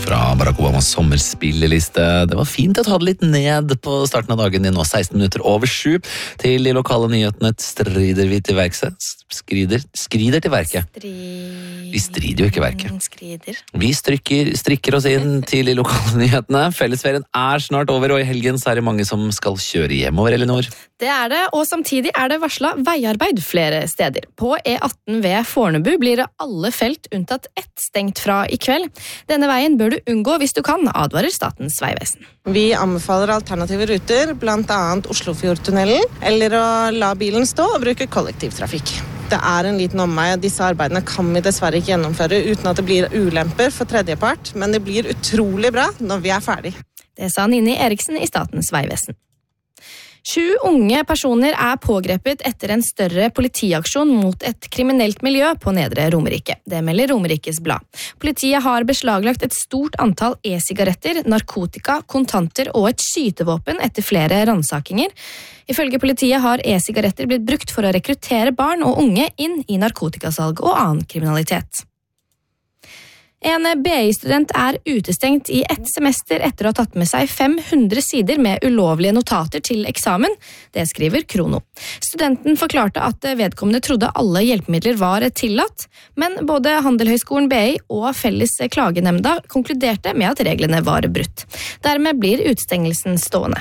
fra Barack Obamas sommerspilleliste. Det var fint å ta det litt ned på starten av dagen din nå, 16 minutter over 7. Til de lokale nyhetene strider vi til verkse. Skrider til verket. Vi strider jo ikke verket. Vi strikker oss inn til de lokale nyhetene. Fellesferien er snart over, og i helgen så er det mange som skal kjøre hjemover, Elinor. Det er det, og samtidig er det varslet veiarbeid flere steder. På E18 ved Fornebu blir det alle felt unntatt ett stengt fra i kveld. Denne veien bør du unngå hvis du kan, advarer Statens vegvesen. Vi anbefaler alternative ruter, blant annet Oslofjordtunnelen, eller å la bilen stå og bruke kollektivtrafikk. Det er en liten omvei, og disse arbeidene kan vi dessverre ikke gjennomføre uten at det blir ulemper for tredjepart, men det blir utrolig bra når vi er ferdig. Det sa Nini Eriksen i Statens vegvesen. 7 unge personer er pågrepet etter en større politiaksjon mot et kriminelt miljø på Nedre Romerike. Det melder Romerikes Blad. Politiet har beslaglagt et stort antall e-sigaretter, narkotika, kontanter og et skytevåpen etter flere ransakinger. Ifølge politiet har e-sigaretter blitt brukt for å rekruttere barn og unge inn i narkotikasalg og annen kriminalitet. En BI-student er utestengt i ett semester etter å ha tatt med seg 500 sider med ulovlige notater til eksamen. Det skriver Krono. Studenten forklarte at vedkommende trodde alle hjelpemidler var tillatt, men både Handelshøyskolen BI og Felles klagenemnda konkluderte med at reglene var brutt. Dermed blir utestengelsen stående.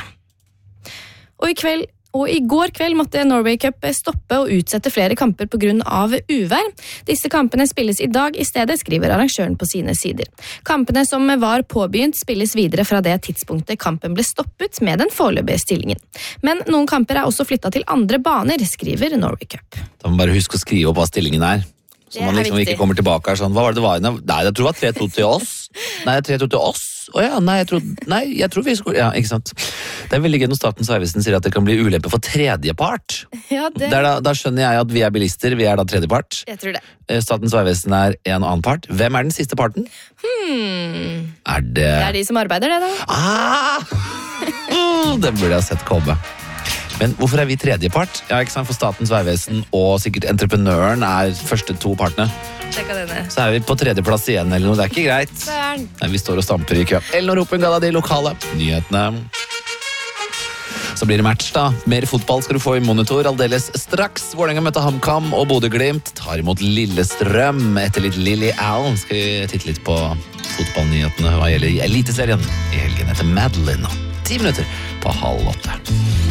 Og i går kveld måtte Norway Cup stoppe og utsette flere kamper på grunn av uvær. Disse kampene spilles i dag i stedet, skriver arrangøren på sine sider. Kampene som var påbegynt spilles videre fra det tidspunktet kampen ble stoppet med den foreløpige stillingen. Men noen kamper er også flyttet til andre baner, skriver Norway Cup. Da må man bare huske å skrive opp hva stillingen er. Så man liksom ikke kommer tilbake her sånn, hva var det var? Nei, jeg tror det var 3-2 til oss. Nei, 3-2 til oss. Jeg tror vi skulle... Ja, ikke sant. Det er veldig gøy når Statens vegvesen sier at det kan bli ulempe for tredjepart. Ja, det... Da skjønner jeg at vi er bilister, vi er da tredjepart. Jeg tror det. Statens vegvesen er en annen part. Hvem er den siste parten? Er det... Det er de som arbeider, det da. Det burde jeg sett komme. Men hvorfor er vi tredjepart? Ja, ikke sant? For Statens vegvesen og sikkert entreprenøren er første 2 partene. Så er vi på tredjeplass igjen eller noe, det er ikke greit. Nei, vi står og stamper i kø. Elinor Open ga deg de lokale nyhetene. Så blir det match da. Mer fotball skal du få i monitor aldeles straks. Vålerenga møtte HamKam og Bodø/Glimt tar imot Lillestrøm. Etter litt Lily Allen skal vi titte litt på fotballnyhetene hva gjelder Eliteserien i helgen etter Madeline. 10 minutter på 7:30.